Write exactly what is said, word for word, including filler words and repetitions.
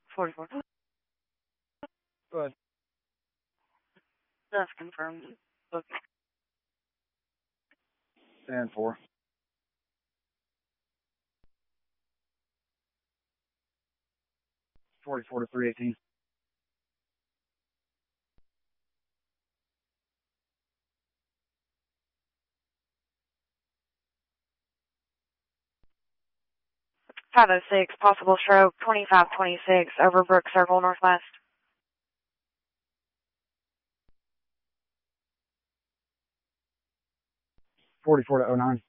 forty-four. Go ahead. That's confirmed. Book. Stand for. forty-four to three eighteen. five oh six, possible stroke, twenty-five twenty-six, over Brook Circle, northwest. forty-four to oh nine.